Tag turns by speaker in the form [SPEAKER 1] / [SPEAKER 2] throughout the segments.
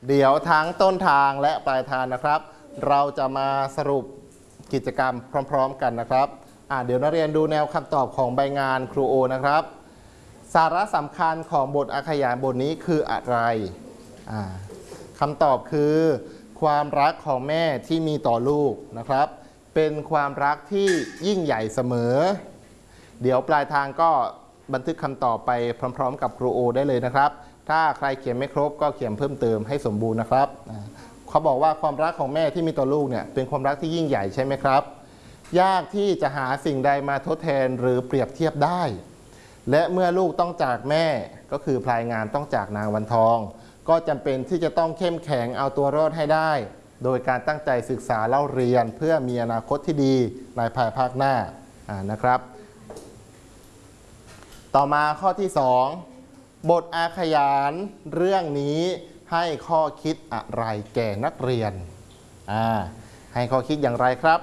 [SPEAKER 1] เดี๋ยวทั้งต้นทางและปลายทางนะครับเราจะมาสรุปกิจกรรมพร้อมๆกันนะครับเดี๋ยวนักเรียนดูแนวคำตอบของใบงานครูโอนะครับสาระสำคัญของบทอาขยานบทนี้คืออะไรคำตอบคือความรักของแม่ที่มีต่อลูกนะครับเป็นความรักที่ยิ่งใหญ่เสมอเดี๋ยวปลายทางก็บันทึกคำตอบไปพร้อมๆกับครูโอได้เลยนะครับถ้าใครเขียนไม่ครบก็เขียนเพิ่มเติมให้สมบูรณ์นะครับเขาบอกว่าความรักของแม่ที่มีต่อลูกเนี่ยเป็นความรักที่ยิ่งใหญ่ใช่ไหมครับยากที่จะหาสิ่งใดมาทดแทนหรือเปรียบเทียบได้และเมื่อลูกต้องจากแม่ก็คือพลายงานต้องจากนางวันทองก็จำเป็นที่จะต้องเข้มแข็งเอาตัวรอดให้ได้โดยการตั้งใจศึกษาเล่าเรียนเพื่อมีอนาคตที่ดีในภายภาคหน้านะครับต่อมาข้อที่2บทอาขยานเรื่องนี้ให้ข้อคิดอะไรแก่นักเรียนให้ข้อคิดอย่างไรครับ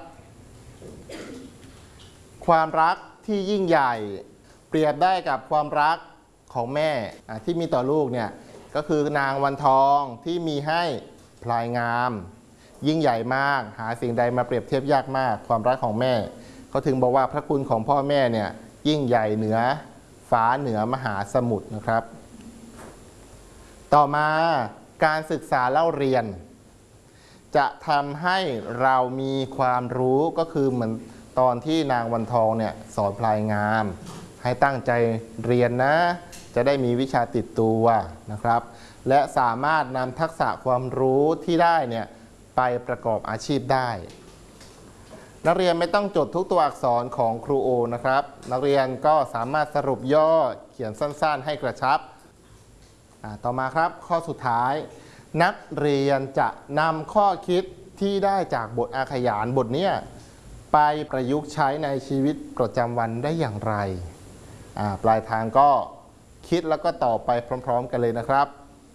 [SPEAKER 1] ความรักที่ยิ่งใหญ่เปรียบได้กับความรักของแม่ที่มีต่อลูกเนี่ยก็คือนางวันทองที่มีให้พลายงามยิ่งใหญ่มากหาสิ่งใดมาเปรียบเทียบยากมากความรักของแม่เขาถึงบอกว่าพระคุณของพ่อแม่เนี่ยยิ่งใหญ่เหนือฟ้าเหนือมหาสมุทรนะครับต่อมาการศึกษาเล่าเรียนจะทำให้เรามีความรู้ก็คือเหมือนตอนที่นางวันทองเนี่ยสอนพลายงามให้ตั้งใจเรียนนะจะได้มีวิชาติดตัวนะครับและสามารถนำทักษะความรู้ที่ได้เนี่ยไปประกอบอาชีพได้นักเรียนไม่ต้องจดทุกตัวอักษรของครูโอนะครับนักเรียนก็สามารถสรุปย่อเขียนสั้นๆให้กระชับต่อมาครับข้อสุดท้ายนักเรียนจะนำข้อคิดที่ได้จากบทอาขยานบทนี้ไปประยุกต์ใช้ในชีวิตประจำวันได้อย่างไรปลายทางก็คิดแล้วก็ตอบไปพร้อมๆกันเลยนะครับ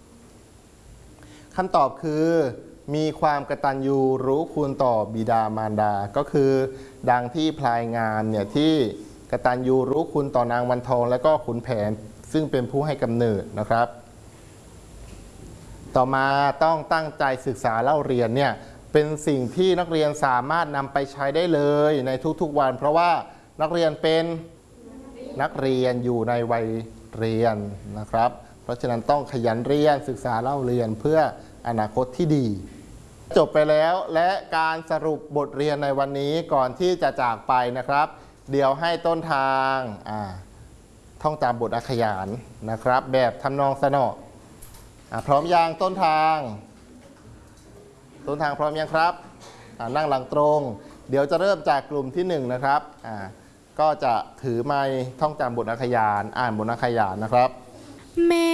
[SPEAKER 1] คำตอบคือมีความกตัญญูรู้คุณต่อบิดามารดาก็คือดังที่พลายงามเนี่ยที่กตัญญูรู้คุณต่อนางวันทองและก็ขุนแผนซึ่งเป็นผู้ให้กำเนิดนะครับต่อมาต้องตั้งใจศึกษาเล่าเรียนเนี่ยเป็นสิ่งที่นักเรียนสามารถนำไปใช้ได้เลยในทุกๆวันเพราะว่านักเรียนเป็นนักเรียนอยู่ในวัยเรียนนะครับเพราะฉะนั้นต้องขยันเรียนศึกษาเล่าเรียนเพื่ออนาคตที่ดีจบไปแล้วและการสรุปบทเรียนในวันนี้ก่อนที่จะจากไปนะครับเดี๋ยวให้ต้นทางท่องตามบทอาขยานนะครับแบบทำนองสนอพร้อมยังต้นทางพร้อมยังครับนั่งหลังตรงเดี๋ยวจะเริ่มจากกลุ่มที่1นะครับก็จะถือไมค์ท่องจำบทอาขยานอ่านบทอาขยานนะครับ
[SPEAKER 2] แม่